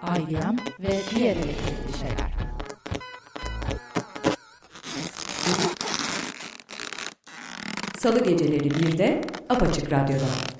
Aygıyan ve diğer elektrikli şeyler. Salı geceleri 1'de Apaçık Radyo'da.